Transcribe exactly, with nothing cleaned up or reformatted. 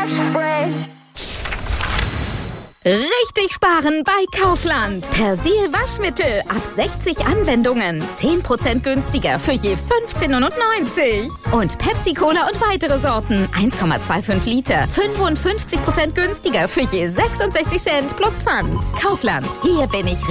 Richtig sparen bei Kaufland. Persil Waschmittel ab sechzig Anwendungen. zehn Prozent günstiger für je fünfzehn neunundneunzig. Und Pepsi Cola und weitere Sorten. eins Komma fünfundzwanzig Liter. fünfundfünfzig Prozent günstiger für je sechsundsechzig Cent plus Pfand. Kaufland. Hier bin ich